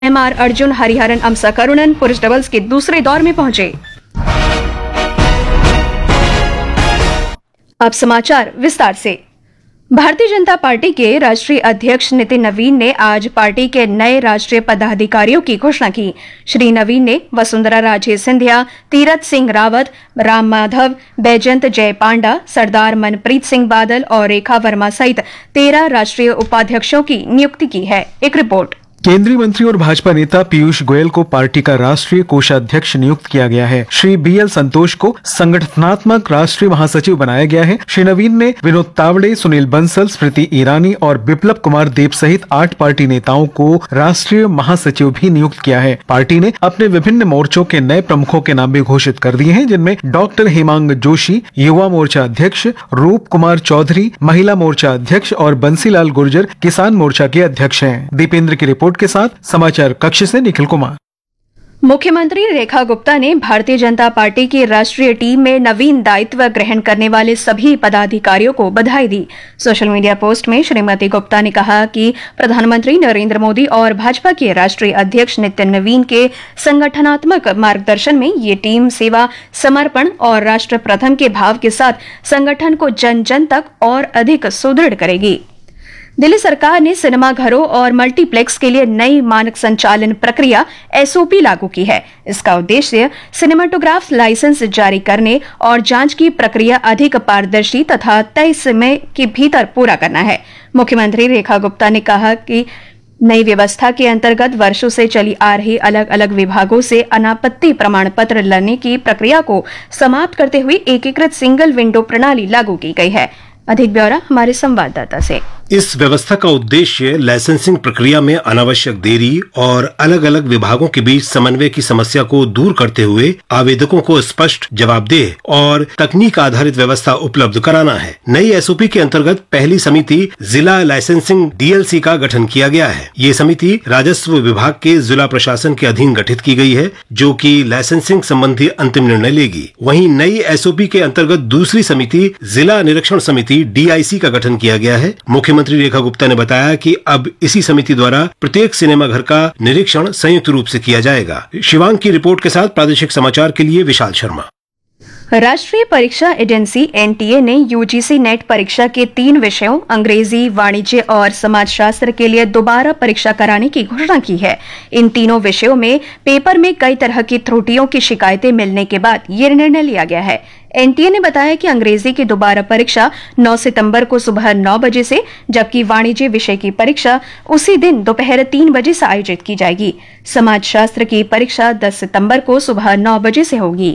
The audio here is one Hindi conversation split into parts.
एमआर अर्जुन हरिहरन अमसा करुणन पुरुष डबल्स के दूसरे दौर में पहुंचे। अब समाचार विस्तार से। भारतीय जनता पार्टी के राष्ट्रीय अध्यक्ष नितिन नवीन ने आज पार्टी के नए राष्ट्रीय पदाधिकारियों की घोषणा की। श्री नवीन ने वसुंधरा राजे सिंधिया, तीरथ सिंह रावत, राम माधव, बैजंत जय पांडा, सरदार मनप्रीत सिंह बादल और रेखा वर्मा सहित 13 राष्ट्रीय उपाध्यक्षों की नियुक्ति की है। एक रिपोर्ट। केंद्रीय मंत्री और भाजपा नेता पीयूष गोयल को पार्टी का राष्ट्रीय कोषाध्यक्ष नियुक्त किया गया है। श्री बीएल संतोष को संगठनात्मक राष्ट्रीय महासचिव बनाया गया है। श्री नवीन ने विनोद तावड़े, सुनील बंसल, स्मृति ईरानी और बिप्लब कुमार देब सहित 8 पार्टी नेताओं को राष्ट्रीय महासचिव भी नियुक्त किया है। पार्टी ने अपने विभिन्न मोर्चों के नए प्रमुखों के नाम भी घोषित कर दिए हैं, जिनमें डॉक्टर हेमांग जोशी युवा मोर्चा अध्यक्ष, रूप कुमार चौधरी महिला मोर्चा अध्यक्ष और बंसीलाल गुर्जर किसान मोर्चा के अध्यक्ष हैं। दीपेंद्र की रिपोर्ट के साथ समाचार कक्ष से निखिल कुमार। मुख्यमंत्री रेखा गुप्ता ने भारतीय जनता पार्टी की राष्ट्रीय टीम में नवीन दायित्व ग्रहण करने वाले सभी पदाधिकारियों को बधाई दी। सोशल मीडिया पोस्ट में श्रीमती गुप्ता ने कहा कि प्रधानमंत्री नरेंद्र मोदी और भाजपा के राष्ट्रीय अध्यक्ष नितिन नवीन के संगठनात्मक मार्गदर्शन में ये टीम सेवा, समर्पण और राष्ट्र प्रथम के भाव के साथ संगठन को जन जन तक और अधिक सुदृढ़ करेगी। दिल्ली सरकार ने सिनेमाघरों और मल्टीप्लेक्स के लिए नई मानक संचालन प्रक्रिया एसओपी लागू की है। इसका उद्देश्य सिनेमाटोग्राफ लाइसेंस जारी करने और जांच की प्रक्रिया अधिक पारदर्शी तथा तय समय के भीतर पूरा करना है। मुख्यमंत्री रेखा गुप्ता ने कहा कि नई व्यवस्था के अंतर्गत वर्षों से चली आ रही अलग अलग विभागों से अनापत्ति प्रमाण पत्र लेने की प्रक्रिया को समाप्त करते हुए एकीकृत सिंगल विंडो प्रणाली लागू की गई है। अधिक ब्यौरा हमारे संवाददाता से। इस व्यवस्था का उद्देश्य लाइसेंसिंग प्रक्रिया में अनावश्यक देरी और अलग अलग विभागों के बीच समन्वय की समस्या को दूर करते हुए आवेदकों को स्पष्ट, जवाबदेह और तकनीक आधारित व्यवस्था उपलब्ध कराना है। नई एसओपी के अंतर्गत पहली समिति जिला लाइसेंसिंग डीएलसी का गठन किया गया है। ये समिति राजस्व विभाग के जिला प्रशासन के अधीन गठित की गई है, जो कि लाइसेंसिंग संबंधी अंतिम निर्णय लेगी। वहीं नई एसओपी के अंतर्गत दूसरी समिति जिला निरीक्षण समिति डीआईसी का गठन किया गया है। मुख्यमंत्री रेखा गुप्ता ने बताया कि अब इसी समिति द्वारा प्रत्येक सिनेमाघर का निरीक्षण संयुक्त रूप से किया जाएगा। शिवांग की रिपोर्ट के साथ प्रादेशिक समाचार के लिए विशाल शर्मा। राष्ट्रीय परीक्षा एजेंसी एनटीए ने यूजीसी नेट परीक्षा के 3 विषयों अंग्रेजी, वाणिज्य और समाजशास्त्र के लिए दोबारा परीक्षा कराने की घोषणा की है। इन तीनों विषयों में पेपर में कई तरह की त्रुटियों की शिकायतें मिलने के बाद ये निर्णय लिया गया है। एनटीए ने बताया कि अंग्रेजी की दोबारा परीक्षा 9 सितंबर को सुबह 9 बजे से, जबकि वाणिज्य विषय की परीक्षा उसी दिन दोपहर 3 बजे से आयोजित की जाएगी। समाजशास्त्र की परीक्षा 10 सितंबर को सुबह 9 बजे से होगी।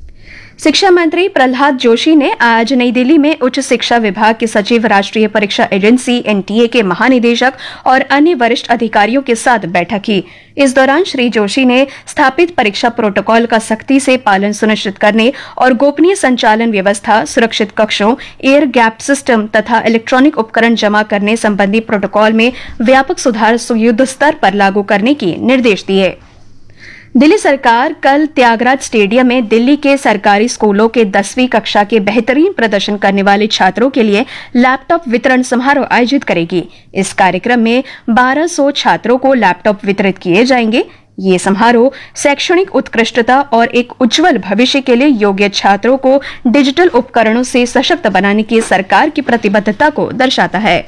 शिक्षा मंत्री प्रहलाद जोशी ने आज नई दिल्ली में उच्च शिक्षा विभाग के सचिव, राष्ट्रीय परीक्षा एजेंसी एनटीए के महानिदेशक और अन्य वरिष्ठ अधिकारियों के साथ बैठक की। इस दौरान श्री जोशी ने स्थापित परीक्षा प्रोटोकॉल का सख्ती से पालन सुनिश्चित करने और गोपनीय संचालन व्यवस्था, सुरक्षित कक्षों, एयर गैप सिस्टम तथा इलेक्ट्रॉनिक उपकरण जमा करने संबंधी प्रोटोकॉल में व्यापक सुधार युद्ध स्तर पर लागू करने के निर्देश दिए। दिल्ली सरकार कल त्यागराज स्टेडियम में दिल्ली के सरकारी स्कूलों के 10वीं कक्षा के बेहतरीन प्रदर्शन करने वाले छात्रों के लिए लैपटॉप वितरण समारोह आयोजित करेगी। इस कार्यक्रम में 1200 छात्रों को लैपटॉप वितरित किए जाएंगे। ये समारोह शैक्षणिक उत्कृष्टता और एक उज्जवल भविष्य के लिए योग्य छात्रों को डिजिटल उपकरणों से सशक्त बनाने की सरकार की प्रतिबद्धता को दर्शाता है।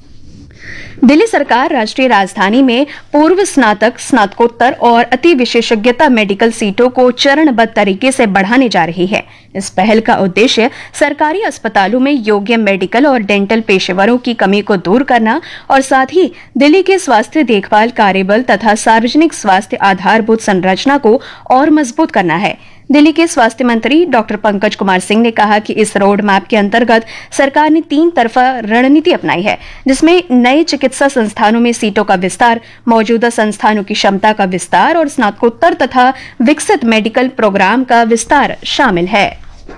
दिल्ली सरकार राष्ट्रीय राजधानी में पूर्व स्नातक, स्नातकोत्तर और अति विशेषज्ञता मेडिकल सीटों को चरणबद्ध तरीके से बढ़ाने जा रही है। इस पहल का उद्देश्य सरकारी अस्पतालों में योग्य मेडिकल और डेंटल पेशेवरों की कमी को दूर करना और साथ ही दिल्ली के स्वास्थ्य देखभाल कार्यबल तथा सार्वजनिक स्वास्थ्य आधारभूत संरचना को और मजबूत करना है। दिल्ली के स्वास्थ्य मंत्री डॉक्टर पंकज कुमार सिंह ने कहा कि इस रोड मैप के अंतर्गत सरकार ने 3 तरफा रणनीति अपनाई है, जिसमें नए चिकित्सा संस्थानों में सीटों का विस्तार, मौजूदा संस्थानों की क्षमता का विस्तार और स्नातकोत्तर तथा विकसित मेडिकल प्रोग्राम का विस्तार शामिल है।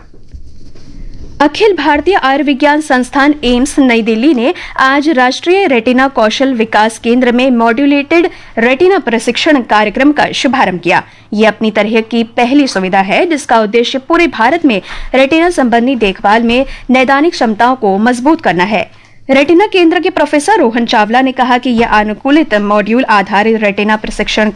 अखिल भारतीय आयुर्विज्ञान संस्थान एम्स नई दिल्ली ने आज राष्ट्रीय रेटिना कौशल विकास केंद्र में मॉड्यूलेटेड रेटिना प्रशिक्षण कार्यक्रम का शुभारंभ किया। ये अपनी तरह की पहली सुविधा है जिसका उद्देश्य पूरे भारत में रेटिना संबंधी देखभाल में नैदानिक क्षमताओं को मजबूत करना है। रेटिना केंद्र के प्रोफेसर रोहन चावला ने कहा कि यह अनुकूलित मॉड्यूल आधारित रेटिना प्रशिक्षण